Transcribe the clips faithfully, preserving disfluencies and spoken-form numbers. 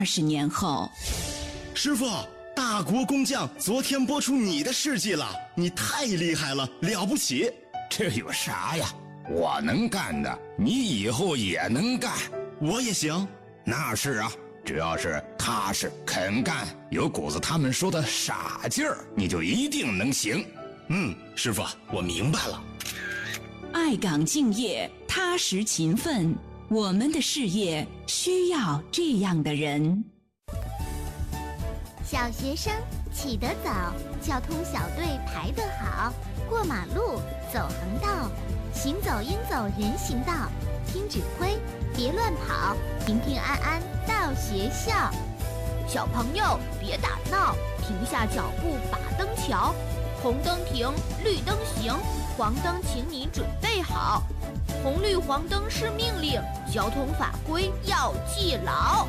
二十年后， 师傅，大国工匠昨天播出你的事迹了，你太厉害了，了不起！ 这有啥呀？我能干的，你以后也能干。 我也行。 那是啊，只要是踏实肯干，有股子他们说的傻劲儿，你就一定能行。 嗯，师傅，我明白了。 爱岗敬业，踏实勤奋，我们的事业需要这样的人。 小学生起得早，交通小队排得好，过马路走横道，行走应走人行道，听指挥别乱跑，平平安安到学校。小朋友别打闹，停下脚步把灯瞧，红灯停，绿灯行，黄灯请你准备好，红绿黄灯是命令，交通法规要记牢。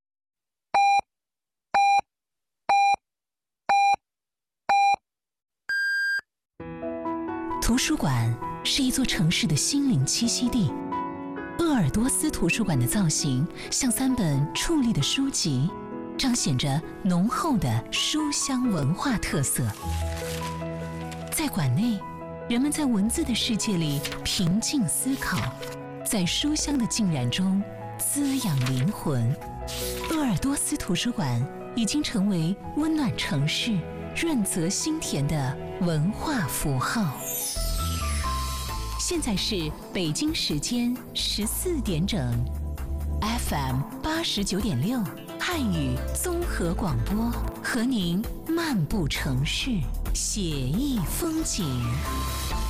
图书馆是一座城市的心灵栖息地。鄂尔多斯图书馆的造型像三本矗立的书籍，彰显着浓厚的书香文化特色。在馆内，人们在文字的世界里平静思考，在书香的浸染中滋养灵魂。鄂尔多斯图书馆已经成为温暖城市、润泽心田的文化符号。现在是北京时间十四点整 ，F M 八十九点六汉语综合广播，和您漫步城市，写意风景。